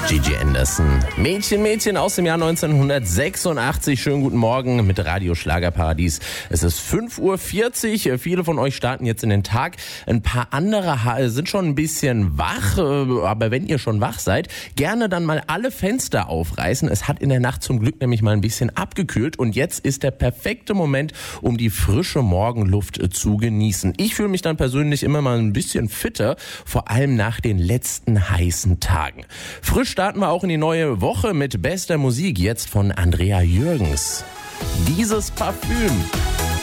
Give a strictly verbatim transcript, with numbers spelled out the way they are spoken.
Gigi Anderson. Mädchen, Mädchen aus dem Jahr neunzehnhundertsechsundachtzig. Schönen guten Morgen mit Radio Schlagerparadies. Es ist fünf Uhr vierzig. Viele von euch starten jetzt in den Tag. Ein paar andere sind schon ein bisschen wach. Aber wenn ihr schon wach seid, gerne dann mal alle Fenster aufreißen. Es hat in der Nacht zum Glück nämlich mal ein bisschen abgekühlt. Und jetzt ist der perfekte Moment, um die frische Morgenluft zu genießen. Ich fühle mich dann persönlich immer mal ein bisschen fitter. Vor allem nach den letzten heißen Tagen. Frisch starten wir auch in die neue Woche mit bester Musik, jetzt von Andrea Jürgens. Dieses Parfüm.